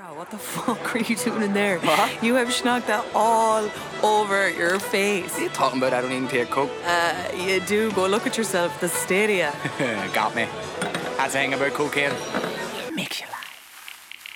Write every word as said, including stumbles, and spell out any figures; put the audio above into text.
Bro, what the fuck are you doing in there? What? You have schnocked that all over your face. What are you talking about? I don't even take coke. Uh, you do. Go look at yourself. The stadia. Got me. That's the thing about cocaine. Makes you